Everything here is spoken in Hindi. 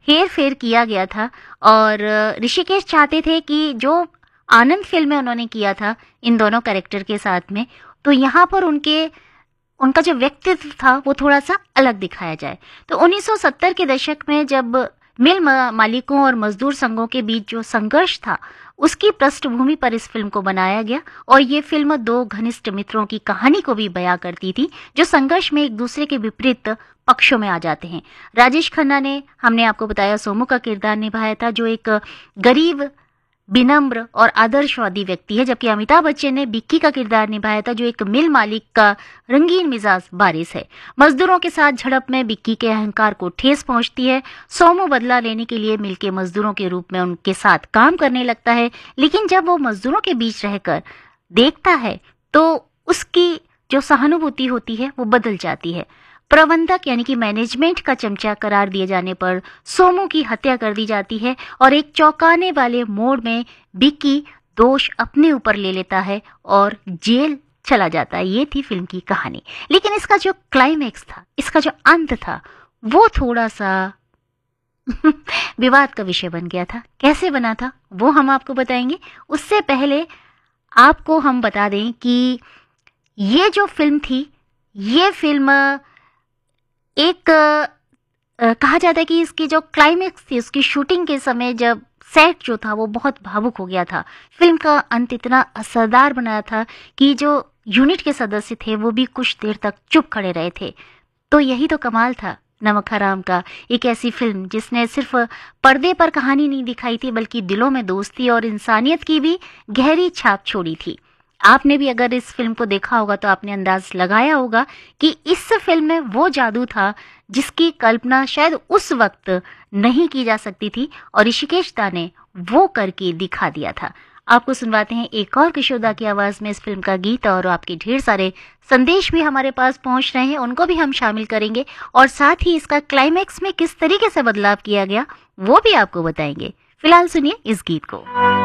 हेर फेर किया गया था। और ऋषिकेश चाहते थे कि जो आनंद फिल्म में उन्होंने किया था इन दोनों कैरेक्टर के साथ में, तो यहाँ पर उनका जो व्यक्तित्व था वो थोड़ा सा अलग दिखाया जाए। तो 1970 के दशक में जब मिल मालिकों और मजदूर संघों के बीच जो संघर्ष था, उसकी पृष्ठभूमि पर इस फिल्म को बनाया गया। और ये फिल्म दो घनिष्ठ मित्रों की कहानी को भी बयां करती थी, जो संघर्ष में एक दूसरे के विपरीत पक्षों में आ जाते हैं। राजेश खन्ना ने, हमने आपको बताया, सोमू का किरदार निभाया था, जो एक गरीब, विनम्र और आदर्शवादी व्यक्ति है, जबकि अमिताभ बच्चन ने बिक्की का किरदार निभाया था, जो एक मिल मालिक का रंगीन मिजाज बारिश है। मजदूरों के साथ झड़प में बिक्की के अहंकार को ठेस पहुंचती है। सोमू बदला लेने के लिए मिल के मजदूरों के रूप में उनके साथ काम करने लगता है, लेकिन जब वो मजदूरों के बीच रहकर देखता है तो उसकी जो सहानुभूति होती है वो बदल जाती है। प्रबंधक यानी कि मैनेजमेंट का चमचा करार दिए जाने पर सोमू की हत्या कर दी जाती है और एक चौंकाने वाले मोड़ में बिक्की दोष अपने ऊपर ले लेता है और जेल चला जाता है। ये थी फिल्म की कहानी। लेकिन इसका जो क्लाइमैक्स था, इसका जो अंत था, वो थोड़ा सा विवाद का विषय बन गया था। कैसे बना था वो हम आपको बताएंगे। उससे पहले आपको हम बता दें कि ये जो फिल्म थी, ये फिल्म एक कहा जाता है कि इसकी जो क्लाइमेक्स थी, उसकी शूटिंग के समय जब सेट जो था वो बहुत भावुक हो गया था। फिल्म का अंत इतना असरदार बनाया था कि जो यूनिट के सदस्य थे वो भी कुछ देर तक चुप खड़े रहे थे। तो यही तो कमाल था नमक हराम का, एक ऐसी फिल्म जिसने सिर्फ पर्दे पर कहानी नहीं दिखाई थी, बल्कि दिलों में दोस्ती और इंसानियत की भी गहरी छाप छोड़ी थी। आपने भी अगर इस फिल्म को देखा होगा तो आपने अंदाज लगाया होगा कि इस फिल्म में वो जादू था जिसकी कल्पना शायद उस वक्त नहीं की जा सकती थी, और ऋषिकेश दा ने वो करके दिखा दिया था। आपको सुनवाते हैं एक और किशोर दा की आवाज में इस फिल्म का गीत, और आपके ढेर सारे संदेश भी हमारे पास पहुंच रहे हैं, उनको भी हम शामिल करेंगे, और साथ ही इसका क्लाइमैक्स में किस तरीके से बदलाव किया गया वो भी आपको बताएंगे। फिलहाल सुनिए इस गीत को।